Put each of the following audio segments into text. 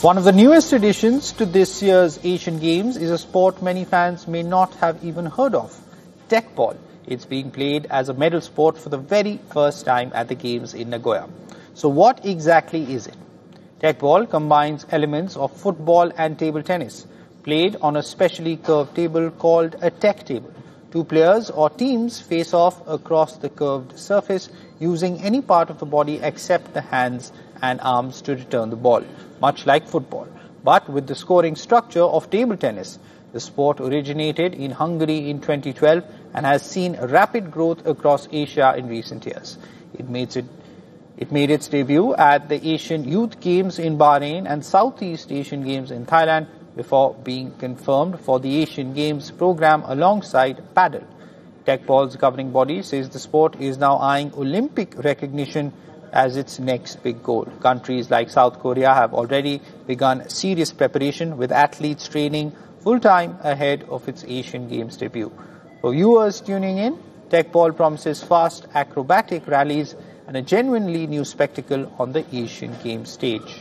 One of the newest additions to this year's Asian Games is a sport many fans may not have even heard of, Teqball. It's being played as a medal sport for the very first time at the Games in Nagoya. So what exactly is it? Teqball combines elements of football and table tennis, played on a specially curved table called a Teq table. Two players or teams face off across the curved surface using any part of the body except the hands and arms to return the ball, much like football, but with the scoring structure of table tennis. The sport originated in Hungary in 2012 and has seen rapid growth across Asia in recent years. It made its debut at the Asian Youth Games in Bahrain and Southeast Asian Games in Thailand before being confirmed for the Asian Games program alongside paddle. Teqball's governing body says the sport is now eyeing Olympic recognition as its next big goal. Countries like South Korea have already begun serious preparation with athletes training full-time ahead of its Asian Games debut. For viewers tuning in, Teqball promises fast acrobatic rallies and a genuinely new spectacle on the Asian Games stage.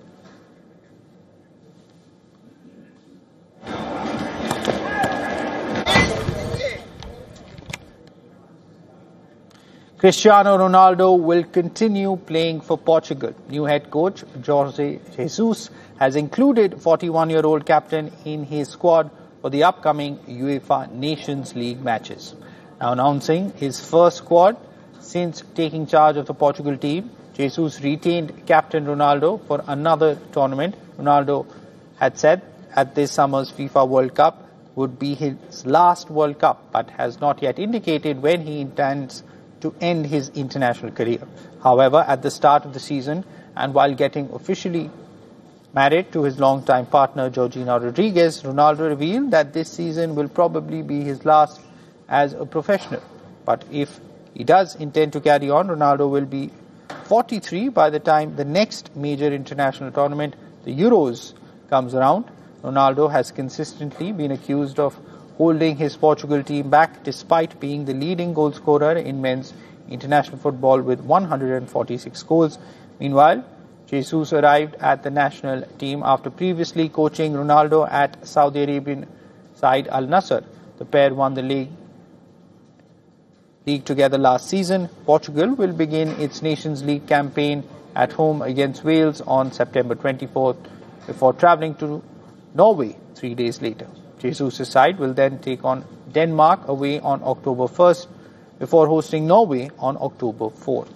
Cristiano Ronaldo will continue playing for Portugal. New head coach Jorge Jesus has included 41-year-old captain in his squad for the upcoming UEFA Nations League matches. Now announcing his first squad since taking charge of the Portugal team, Jesus retained captain Ronaldo for another tournament. Ronaldo had said at this summer's FIFA World Cup would be his last World Cup, but has not yet indicated when he intends to end his international career. However, at the start of the season and while getting officially married to his longtime partner Georgina Rodriguez, Ronaldo revealed that this season will probably be his last as a professional. But if he does intend to carry on, Ronaldo will be 43 by the time the next major international tournament, the Euros, comes around. Ronaldo has consistently been accused of holding his Portugal team back despite being the leading goal scorer in men's international football with 146 goals. Meanwhile, Jesus arrived at the national team after previously coaching Ronaldo at Saudi Arabian side Al Nassr. The pair won the league together last season. Portugal will begin its Nations League campaign at home against Wales on September 24th before travelling to Norway 3 days later. Jesus' side will then take on Denmark away on October 1st before hosting Norway on October 4th.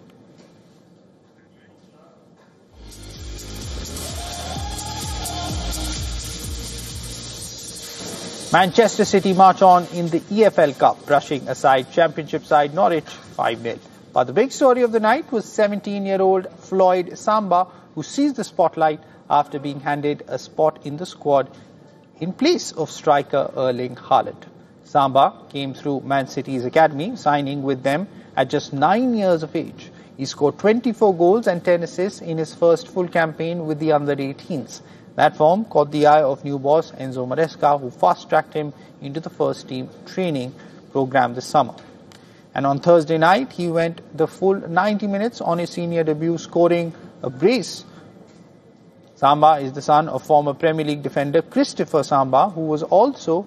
Manchester City march on in the EFL Cup, brushing aside Championship side Norwich 5-0. But the big story of the night was 17-year-old Floyd Samba, who seized the spotlight after being handed a spot in the squad in place of striker Erling Haaland. Samba came through Man City's academy, signing with them at just 9 years of age. He scored 24 goals and 10 assists in his first full campaign with the under-18s. That form caught the eye of new boss Enzo Maresca, who fast-tracked him into the first team training program this summer. And on Thursday night, he went the full 90 minutes on his senior debut, scoring a brace. Samba is the son of former Premier League defender Christopher Samba, who was also